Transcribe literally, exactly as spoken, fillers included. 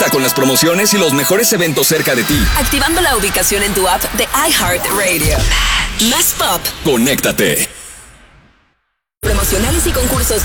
Conecta con las promociones y los mejores eventos cerca de ti. Activando la ubicación en tu app de iHeartRadio. Más pop. Conéctate. Promocionales y concursos